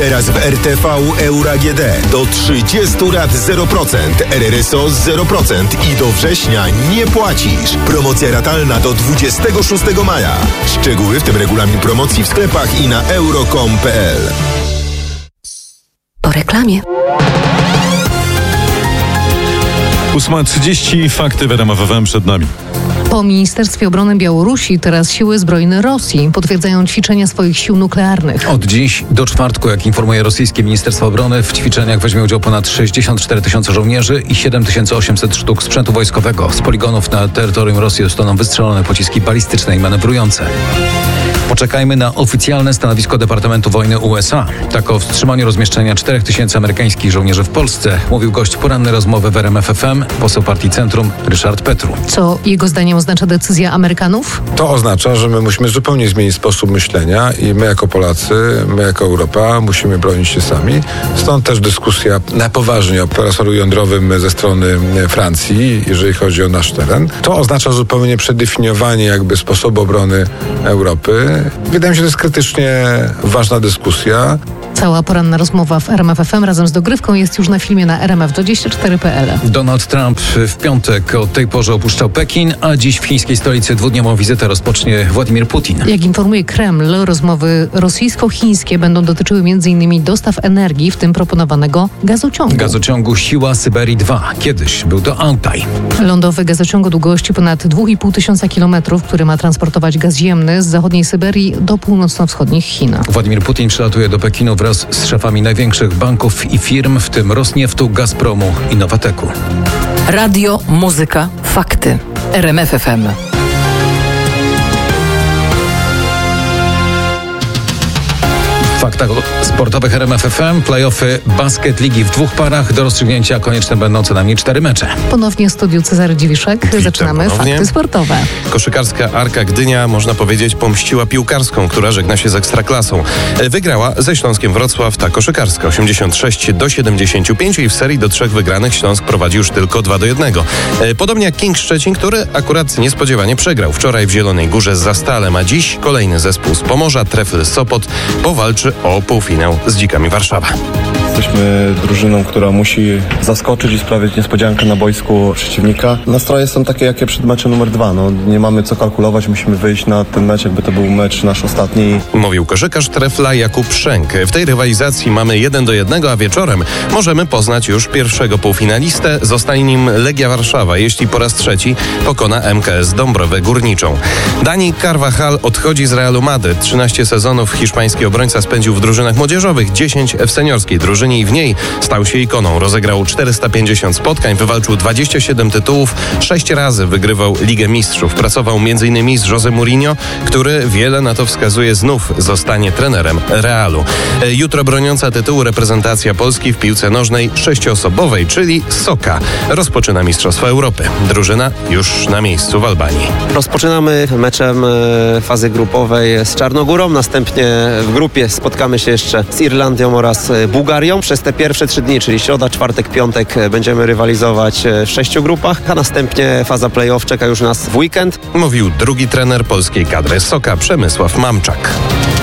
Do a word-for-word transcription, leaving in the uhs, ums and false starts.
Teraz w R T V Euro A G D do trzydziestu lat zero procent, R R S O zero procent i do września nie płacisz. Promocja ratalna do dwudziestego szóstego maja. Szczegóły, w tym regulamin promocji w sklepach i na euro kropka com kropka p l. Po reklamie. ósma trzydzieści, fakty w R M F F M przed nami. Po Ministerstwie Obrony Białorusi teraz siły zbrojne Rosji potwierdzają ćwiczenia swoich sił nuklearnych. Od dziś do czwartku, jak informuje rosyjskie Ministerstwo Obrony, w ćwiczeniach weźmie udział ponad sześćdziesiąt cztery tysiące żołnierzy i siedem tysięcy osiemset sztuk sprzętu wojskowego. Z poligonów na terytorium Rosji zostaną wystrzelone pociski balistyczne i manewrujące. Poczekajmy na oficjalne stanowisko Departamentu Wojny U S A. Tak o wstrzymaniu rozmieszczenia czterech tysięcy amerykańskich żołnierzy w Polsce mówił gość porannej rozmowy w R M F F M, poseł Partii Centrum Ryszard Petru. Co jego zdaniem oznacza decyzja Amerykanów? To oznacza, że my musimy zupełnie zmienić sposób myślenia i my jako Polacy, my jako Europa musimy bronić się sami. Stąd też dyskusja na poważnie o parasolu jądrowym ze strony Francji, jeżeli chodzi o nasz teren. To oznacza zupełnie przedefiniowanie jakby sposobu obrony Europy. Wydaje mi się, że to jest krytycznie ważna dyskusja. Cała poranna rozmowa w R M F F M razem z dogrywką jest już na filmie na r m f dwadzieścia cztery kropka p l. Donald Trump w piątek o tej porze opuszczał Pekin, a dziś w chińskiej stolicy dwudniową wizytę rozpocznie Władimir Putin. Jak informuje Kreml, rozmowy rosyjsko-chińskie będą dotyczyły m in dostaw energii, w tym proponowanego gazociągu. Gazociągu Siła Syberii dwa. Kiedyś był to Altaj. Lądowy gazociąg o długości ponad dwa i pół tysiąca kilometrów, który ma transportować gaz ziemny z zachodniej Syberii do północno-wschodnich Chin. Władimir Putin przylatuje do Pekinu wraz z szefami największych banków i firm, w tym Rosnieftu, Gazpromu i Nowateku. Radio, muzyka, fakty. R M F F M. W faktach sportowych R M F F M play-offy basket ligi w dwóch parach. Do rozstrzygnięcia konieczne będą co najmniej cztery mecze. Ponownie w studiu Cezary Dziwiszek. Witam Zaczynamy ponownie. Fakty sportowe. Koszykarska Arka Gdynia, można powiedzieć, pomściła piłkarską, która żegna się z Ekstraklasą. Wygrała ze Śląskiem Wrocław ta koszykarska osiemdziesiąt sześć do siedemdziesięciu pięciu i w serii do trzech wygranych Śląsk prowadzi już tylko dwa do jednego. Podobnie jak King Szczecin, który akurat niespodziewanie przegrał wczoraj w Zielonej Górze z Zastalem, a dziś kolejny zespół z Pomorza, Trefl Sopot, powalczy o półfinał z Dzikami Warszawa. Jesteśmy drużyną, która musi zaskoczyć i sprawić niespodziankę na boisku przeciwnika. Nastroje są takie, jakie przed meczem numer dwa. No, nie mamy co kalkulować, musimy wyjść na ten mecz, jakby to był mecz nasz ostatni. Mówił koszykarz Trefla Jakub Szczęk. W tej rywalizacji mamy jeden do jednego, a wieczorem możemy poznać już pierwszego półfinalistę. Zostanie nim Legia Warszawa, jeśli po raz trzeci pokona M K S Dąbrowę Górniczą. Dani Carvajal odchodzi z Realu Madryt. trzynaście sezonów hiszpański obrońca spędził w drużynach młodzieżowych, dziesięć w seniorskiej drużynie i w niej stał się ikoną. Rozegrał czterysta pięćdziesiąt spotkań, wywalczył dwadzieścia siedem tytułów, sześć razy wygrywał Ligę Mistrzów. Pracował między innymi z José Mourinho, który wiele na to wskazuje znów zostanie trenerem Realu. Jutro broniąca tytułu reprezentacja Polski w piłce nożnej sześcioosobowej, czyli Soka, rozpoczyna Mistrzostwa Europy. Drużyna już na miejscu w Albanii. Rozpoczynamy meczem fazy grupowej z Czarnogórą, następnie w grupie spotkamy się jeszcze z Irlandią oraz Bułgarią. Przez te pierwsze trzy dni, czyli środa, czwartek, piątek, będziemy rywalizować w sześciu grupach, a następnie faza play-off czeka już nas w weekend. Mówił drugi trener polskiej kadry Soka, Przemysław Mamczak.